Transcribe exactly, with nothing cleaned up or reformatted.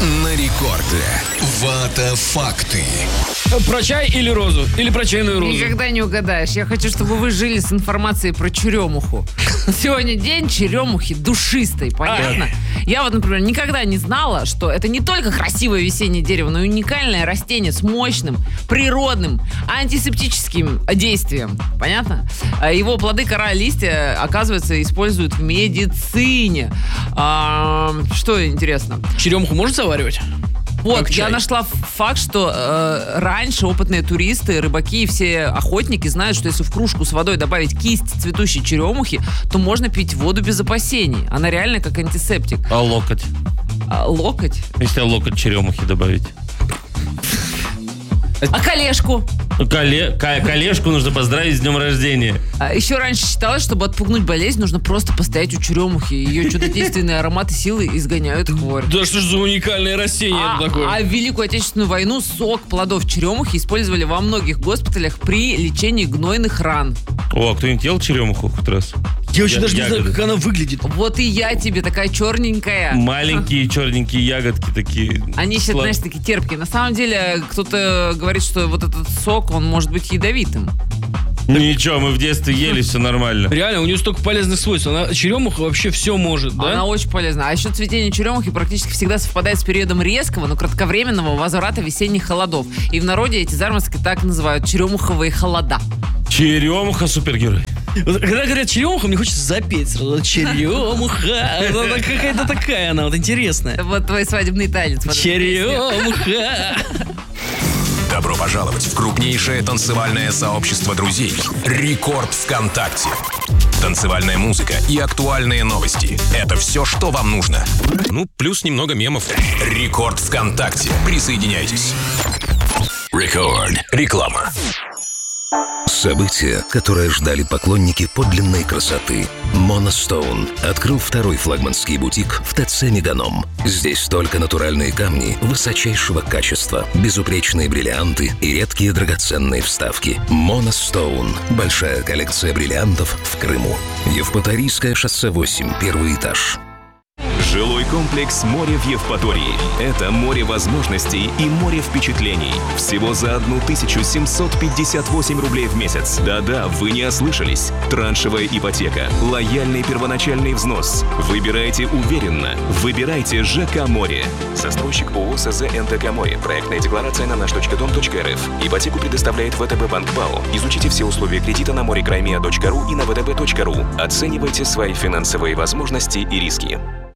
на рекорде. Вата факты. Про чай или розу? Или про чайную розу? Никогда не угадаешь. Я хочу, чтобы вы жили с информацией про черемуху. Сегодня день черемухи душистой, понятно? Я вот, например, никогда не знала, что это не только красивое весеннее дерево, но и уникальное растение с мощным, природным, антисептическим действием. Понятно? Его плоды, кора, листья, оказывается, используют в медицине. А, что интересно? Черемуху можно заваривать? Вот, Как я чай. нашла факт, что э, раньше опытные туристы, рыбаки и все охотники знают, что если в кружку с водой добавить кисть цветущей черемухи, то можно пить воду без опасений. Она реально как антисептик. А локоть? А, локоть? Если локоть черемухи добавить. А колешку? Коле... ко- Колешку нужно поздравить с днем рождения. А еще раньше считалось, чтобы отпугнуть болезнь, нужно просто постоять у черемухи. Ее чудодейственные ароматы силы изгоняют хворь. Да что ж за уникальное растение А, это такое? а в Великую Отечественную войну сок плодов черемухи использовали во многих госпиталях при лечении гнойных ран. О, а кто-нибудь ел черемуху хоть раз? Я вообще Я- даже не знаю, ягоды. как она выглядит. Вот и я тебе такая черненькая. Маленькие черненькие ягодки такие. Они еще, Сла- знаешь, такие терпкие. На самом деле, кто-то говорит, что вот этот сок, он может быть ядовитым. Ничего, мы в детстве ели, все нормально. Реально, у нее столько полезных свойств. Она, черемуха вообще все может, да? Она очень полезна. А еще цветение черемухи практически всегда совпадает с периодом резкого, но кратковременного возврата весенних холодов. И в народе эти заморозки так называют — черемуховые холода. Черемуха супергерой. Вот когда говорят черемуха, мне хочется запеть сразу. Черемуха. Она какая-то такая она, вот интересная. Вот твой свадебный танец. под эту песню. Черемуха. Добро пожаловать в крупнейшее танцевальное сообщество друзей «Рекорд ВКонтакте». Танцевальная музыка и актуальные новости – это все, что вам нужно. Ну, плюс немного мемов. «Рекорд ВКонтакте». Присоединяйтесь. Рекорд. Реклама. Событие, которое ждали поклонники подлинной красоты. Monostone открыл второй флагманский бутик в ТЦ Меганом. Здесь только натуральные камни высочайшего качества, безупречные бриллианты и редкие драгоценные вставки. Monostone. Большая коллекция бриллиантов в Крыму. Евпаторийское шоссе восемь, первый этаж. Жилой комплекс «Море» в Евпатории. Это море возможностей и море впечатлений. Всего за тысячу семьсот пятьдесят восемь рублей в месяц. Да-да, вы не ослышались. Траншевая ипотека, лояльный первоначальный взнос. Выбирайте уверенно. Выбирайте ЖК «Море». Застройщик ООО СЗ НТК «Море». Проектная декларация на наш точка дом точка РФ. Ипотеку предоставляет ВТБ Банк БАО. Изучите все условия кредита на море краймия точка ру и на вэ тэ бэ точка ру. Оценивайте свои финансовые возможности и риски.